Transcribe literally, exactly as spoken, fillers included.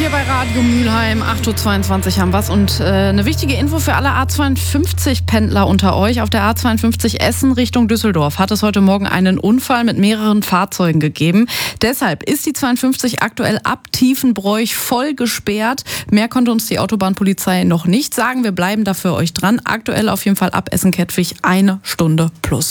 hier bei Radio Mülheim, acht Uhr zweiundzwanzig haben wir's. Und äh, eine wichtige Info für alle A zweiundfünfzig-Pendler unter euch. Auf der A zweiundfünfzig Essen Richtung Düsseldorf hat es heute Morgen einen Unfall mit mehreren Fahrzeugen gegeben. Deshalb ist die zweiundfünfzig aktuell ab Tiefenbroich voll gesperrt. Mehr konnte uns die Autobahnpolizei noch nicht sagen. Wir bleiben da für euch dran. Aktuell auf jeden Fall ab Essen-Kettwig eine Stunde plus.